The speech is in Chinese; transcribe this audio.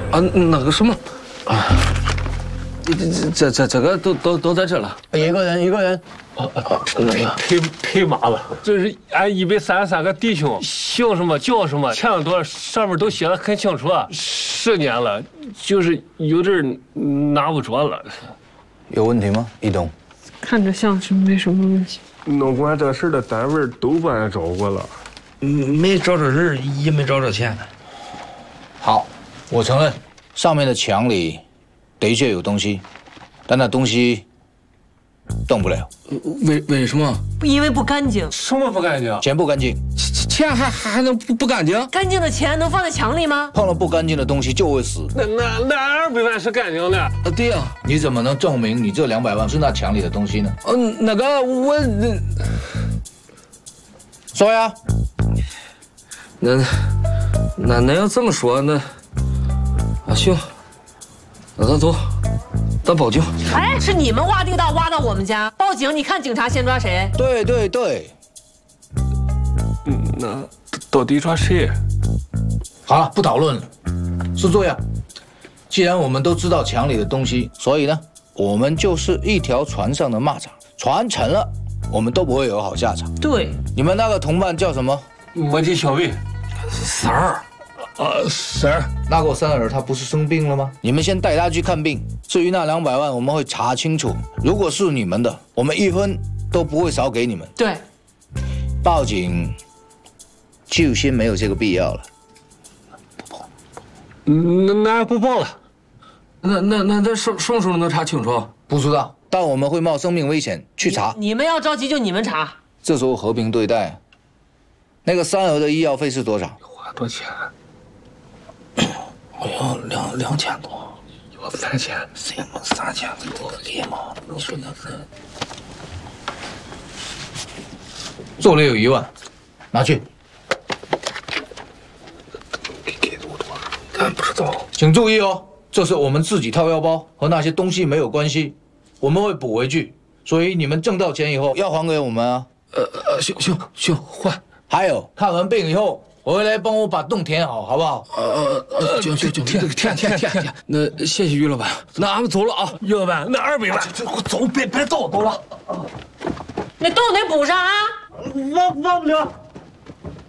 啊，那个什么，啊，这个都在这了，一个人。 忒麻了，这是俺133个弟兄，姓什么叫什么，钱多上面都写的很清楚，10年了，就是有点拿不着了。 有问题吗，一东？ 看着像是没什么问题。 弄管这事的单位都帮俺找过了， 没找着人，也没找着钱。 好，我承认，上面的墙里的确有东西，但那东西动不了。 为什么？ 因为不干净。 什么不干净？ 钱不干净， 钱还能不干净？ 干净的钱能放在墙里吗？ 碰了不干净的东西就会死。 那200万是干净的。 啊，对呀。 你怎么能证明你这200万是那墙里的东西呢？ 那个我说呀。 那要这么说，那啊行，那咱走，咱报警。 哎，是你们挖地道挖到我们家，报警！你看警察先抓谁？ 对。 那到底抓谁？ 好了，不讨论了。是这样，既然我们都知道墙里的东西，所以呢，我们就是一条船上的蚂蚱，船沉了，我们都不会有好下场。 对， 你们那个同伴叫什么？ 摸底小魏。 三儿。 三儿， 那个三儿他不是生病了吗？你们先带他去看病。至于那200万，我们会查清楚。如果是你们的，我们1分都不会少给你们。 对， 报警就先没有这个必要了。 那不报了。 那什么时候能查清楚？ 不知道，但我们会冒生命危险去查。 你们要着急就你们查。 这时候和平对待。那个三儿的医药费是多少？ 花多钱？ 我要2000多， 我3000， 什么3000多厉吗？你说那是？ 这里有1万，拿去。 给多少？咱不知道。 请注意哦，这是我们自己掏腰包，和那些东西没有关系，我们会补回去。所以你们挣到钱以后要还给我们啊。 行，还。 还有，看完病以后，我会来帮我把洞填好，好不好？ 行，填。那谢谢于老板，那俺们走了啊。 于老板，那200万， 走，别走了。 那洞得补上啊。 忘不了。